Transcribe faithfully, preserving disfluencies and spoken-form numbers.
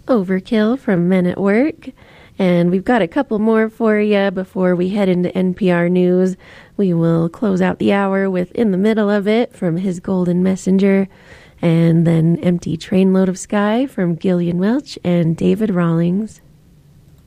Overkill from Men at Work. And we've got a couple more for you before we head into N P R News. We will close out the hour with In the Middle of It from His Golden Messenger, and then Empty Trainload of Sky from Gillian Welch and David Rawlings.